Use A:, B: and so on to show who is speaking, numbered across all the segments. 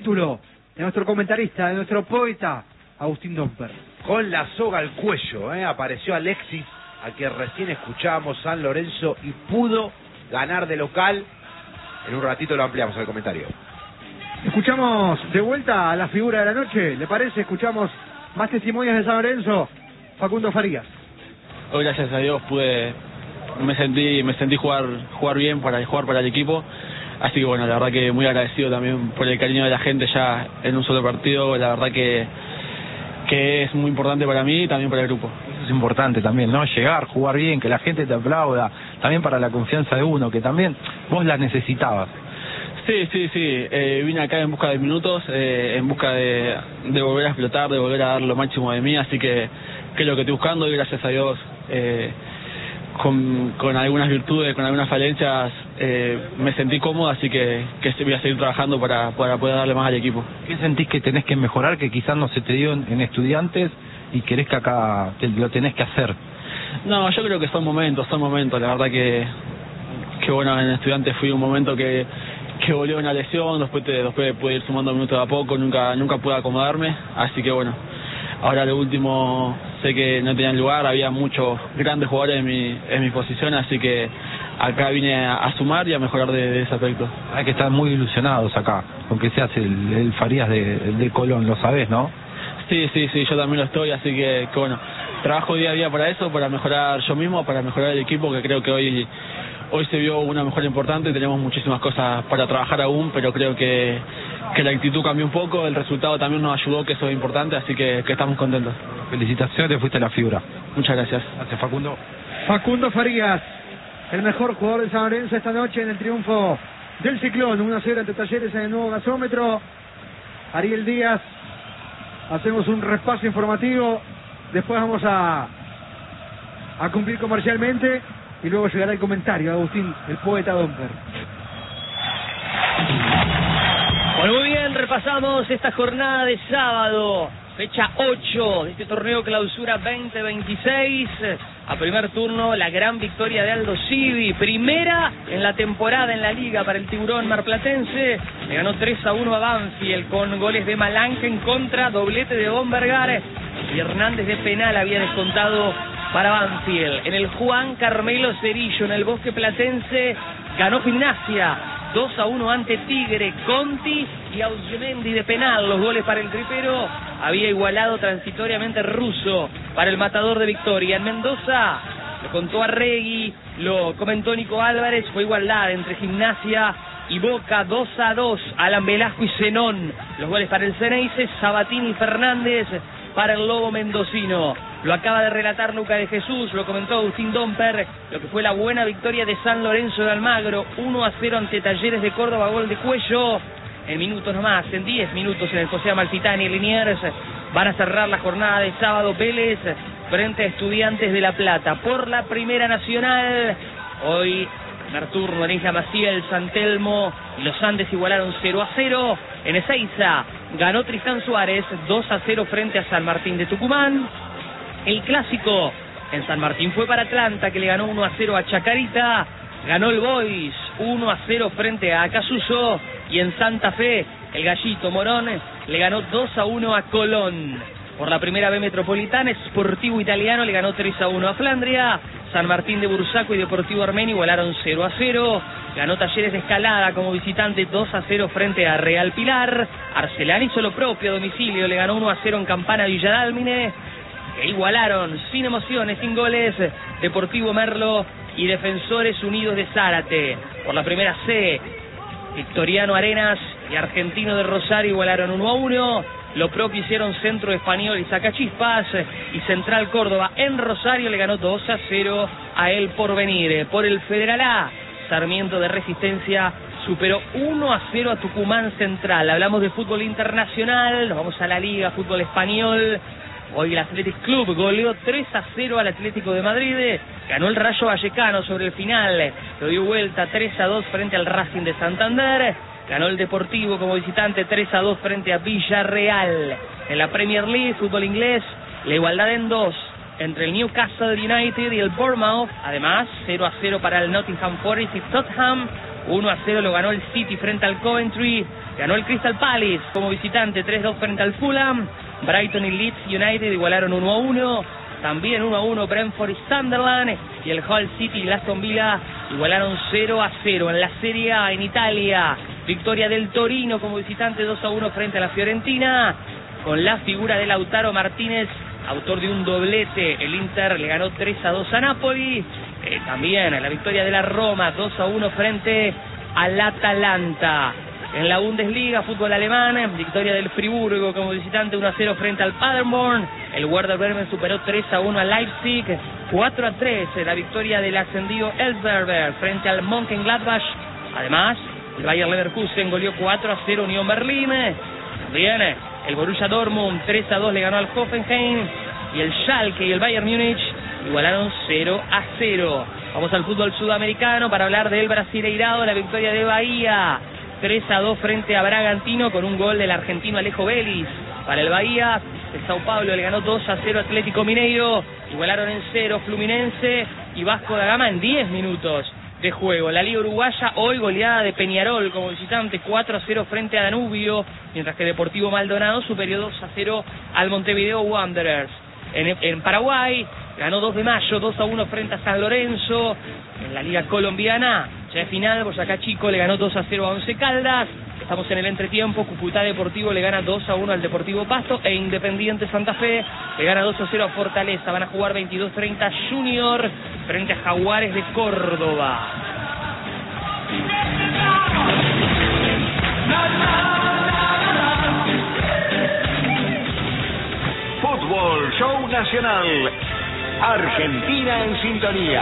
A: título de nuestro comentarista, de nuestro poeta, Agustín Domper.
B: Con la soga al cuello, apareció Alexis, a quien recién escuchábamos, San Lorenzo, y pudo ganar de local. En un ratito lo ampliamos al comentario.
A: Escuchamos de vuelta a la figura de la noche, ¿le parece? Escuchamos más testimonios de San Lorenzo. Facundo Farías.
C: Hoy, gracias a Dios, me sentí jugar bien, jugar para el equipo. Así que bueno, la verdad que muy agradecido también por el cariño de la gente ya en un solo partido. La verdad que es muy importante para mí y también para el grupo.
D: Eso es importante también, ¿no? Llegar, jugar bien, que la gente te aplauda, también para la confianza de uno, que también vos la necesitabas.
C: Sí, vine acá en busca de minutos, en busca de volver a explotar, de volver a dar lo máximo de mí, así que es lo que estoy buscando y gracias a Dios, con algunas virtudes, con algunas falencias, me sentí cómodo, así que voy a seguir trabajando para poder darle más al equipo.
D: ¿Qué sentís que tenés que mejorar, que quizás no se te dio en Estudiantes y querés que acá lo tenés que hacer?
C: No, yo creo que son momentos, la verdad que bueno, en Estudiantes fui un momento que volvió una lesión, después pude ir sumando minutos de a poco, nunca pude acomodarme, así que bueno, ahora lo último sé que no tenían lugar, había muchos grandes jugadores en mi posición, así que acá vine a sumar y a mejorar de ese aspecto.
D: Hay que estar muy ilusionados acá, aunque seas el Farías de Colón, lo sabés, ¿no?
C: Sí, yo también lo estoy, así que bueno, trabajo día a día para eso, para mejorar yo mismo, para mejorar el equipo, que creo que hoy se vio una mejora importante. Tenemos muchísimas cosas para trabajar aún, pero creo que la actitud cambió un poco, el resultado también nos ayudó, que eso es importante, así que estamos contentos.
D: Felicitaciones, fuiste la figura.
C: Muchas gracias.
D: Gracias, Facundo.
A: Facundo Farías, el mejor jugador de San Lorenzo esta noche en el triunfo del Ciclón, 1-0 ante Talleres en el nuevo gasómetro. Ariel Díaz, hacemos un repaso informativo, después vamos a cumplir comercialmente y luego llegará el comentario de Agustín, el poeta Domper.
E: Bueno, muy bien, repasamos esta jornada de sábado, fecha 8 de este torneo Clausura 2026. A primer turno, la gran victoria de Aldo Civi, primera en la temporada en la liga para el Tiburón marplatense. Le ganó 3-1 a Banfield con goles de Malanque en contra, doblete de Bombergar y Hernández de penal había descontado para Banfield. En el Juan Carmelo Cerillo, en el Bosque Platense, ganó Gimnasia 2-1 ante Tigre. Conti y Ausemendi de penal, los goles para el tripero. Había igualado transitoriamente Russo para el matador de Victoria. En Mendoza, lo contó Arregui, lo comentó Nico Álvarez, fue igualdad entre Gimnasia y Boca, 2-2. Alan Velasco y Zenón, los goles para el Ceneice. Sabatini y Fernández para el Lobo mendocino. Lo acaba de relatar Luca de Jesús, lo comentó Agustín Domper, lo que fue la buena victoria de San Lorenzo de Almagro, 1-0 ante Talleres de Córdoba, gol de Cuello. En minutos nomás, en 10 minutos en el José Amalfitani y Liniers, van a cerrar la jornada de sábado Vélez frente a Estudiantes de La Plata. Por la Primera Nacional, hoy primer turno en Isla Maciel, San Telmo y los Andes igualaron 0-0. En Ezeiza ganó Tristán Suárez 2-0 frente a San Martín de Tucumán. El clásico en San Martín fue para Atlanta, que le ganó 1-0 a Chacarita. Ganó el Boys 1-0 frente a Acasuso. Y en Santa Fe, el Gallito Morón le ganó 2-1 a Colón. Por la primera B metropolitana, Sportivo Italiano le ganó 3-1 a Flandria. San Martín de Bursaco y Deportivo Armenio igualaron 0-0. Ganó Talleres de Escalada como visitante 2-0 frente a Real Pilar. Arcelán hizo lo propio a domicilio, le ganó 1-0 en Campana Villadálmine. E igualaron sin emociones, sin goles, Deportivo Merlo y Defensores Unidos de Zárate. Por la primera C, Victoriano Arenas y Argentino de Rosario igualaron 1-1. Lo propio hicieron Centro Español y Sacachispas. Y Central Córdoba en Rosario le ganó 2-0 a El Porvenir. Por el Federal A, Sarmiento de Resistencia superó 1-0 a Tucumán Central. Hablamos de fútbol internacional, nos vamos a la Liga Fútbol Español. Hoy el Athletic Club goleó 3-0 al Atlético de Madrid. Ganó el Rayo Vallecano sobre el final, lo dio vuelta 3-2 frente al Racing de Santander. Ganó el Deportivo como visitante 3-2 frente a Villarreal. En la Premier League, fútbol inglés, la igualdad en 2 entre el Newcastle United y el Bournemouth. Además, 0-0 para el Nottingham Forest y Tottenham. 1-0 lo ganó el City frente al Coventry. Ganó el Crystal Palace como visitante 3-2 frente al Fulham. Brighton y Leeds United igualaron 1-1. También 1-1 Brentford y Sunderland. Y el Hull City y Aston Villa igualaron 0-0. En la Serie A en Italia, victoria del Torino como visitante 2-1 frente a la Fiorentina. Con la figura de Lautaro Martínez, autor de un doblete, el Inter le ganó 3-2 a Napoli. También la victoria de la Roma 2-1 frente al Atalanta. En la Bundesliga, fútbol alemán, victoria del Friburgo como visitante 1-0 frente al Paderborn. El Werder Bremen superó 3-1 al Leipzig. 4-3 la victoria del ascendido Elfsberg frente al Mönchengladbach. Además, el Bayer Leverkusen goleó 4-0 Unión Berlín. También el Borussia Dortmund 3-2 le ganó al Hoffenheim. Y el Schalke y el Bayern Múnich igualaron 0-0. Vamos al fútbol sudamericano para hablar del Brasileirao, la victoria de Bahía 3-2 frente a Bragantino con un gol del argentino Alejo Vélez. Para el Bahía, el Sao Paulo le ganó 2-0 Atlético Mineiro. Igualaron en 0 Fluminense y Vasco da Gama en 10 minutos de juego. La Liga Uruguaya, hoy goleada de Peñarol como visitante 4-0 frente a Danubio, mientras que Deportivo Maldonado superó 2-0 al Montevideo Wanderers. En Paraguay ganó 2 de mayo 2-1 frente a San Lorenzo. En la Liga Colombiana, ya de final, Boyacá Chico le ganó 2-0 a Once Caldas. Estamos en el entretiempo, Cúcuta Deportivo le gana 2-1 al Deportivo Pasto e Independiente Santa Fe le gana 2-0 a Fortaleza. Van a jugar 22-30 Junior frente a Jaguares de Córdoba.
F: Fútbol Show Nacional. Argentina en sintonía.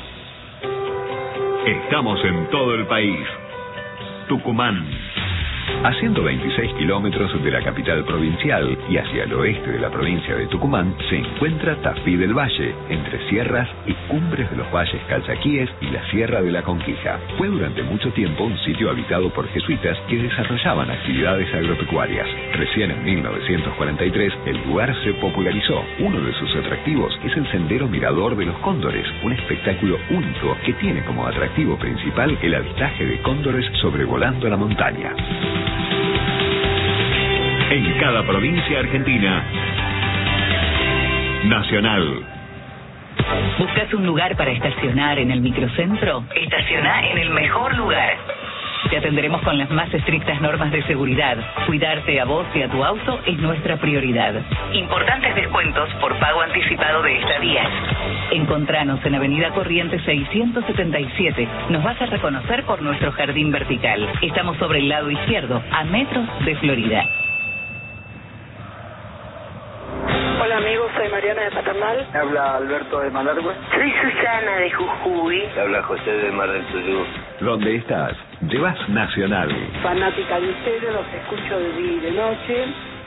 F: Estamos en todo el país. Tucumán. A 126 kilómetros de la capital provincial y hacia el oeste de la provincia de Tucumán se encuentra Tafí del Valle, entre sierras y cumbres de los valles Calchaquíes y la Sierra de la Conquija. Fue durante mucho tiempo un sitio habitado por jesuitas que desarrollaban actividades agropecuarias. Recién en 1943 el lugar se popularizó. Uno de sus atractivos es el Sendero Mirador de los Cóndores, un espectáculo único que tiene como atractivo principal el avistaje de cóndores sobrevolando la montaña. En cada provincia argentina. Nacional.
G: ¿Buscas un lugar para estacionar en el microcentro? Estaciona en el mejor lugar. Te atenderemos con las más estrictas normas de seguridad. Cuidarte a vos y a tu auto es nuestra prioridad. Importantes descuentos por pago anticipado de estadías. Encontranos en Avenida Corrientes 677. Nos vas a reconocer por nuestro jardín vertical. Estamos sobre el lado izquierdo, a metros de Florida.
H: Hola amigos, soy Mariana de Paternal.
I: Habla Alberto de Malargüe.
J: Soy Susana de Jujuy.
I: Habla José de Mar del Tuyú.
F: ¿Dónde estás? Llevas Nacional.
H: Fanática de ustedes, los escucho de día y de noche.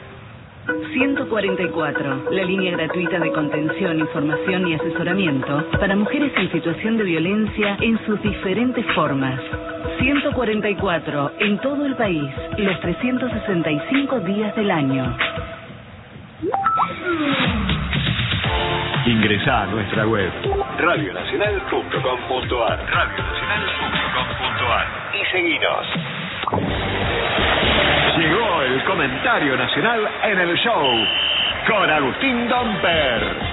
G: 144, la línea gratuita de contención, información y asesoramiento para mujeres en situación de violencia en sus diferentes formas. 144, en todo el país, los 365 días del año.
F: Ingresá a nuestra web radionacional.com.ar y seguinos. Llegó el comentario nacional en el show con Agustín Domper.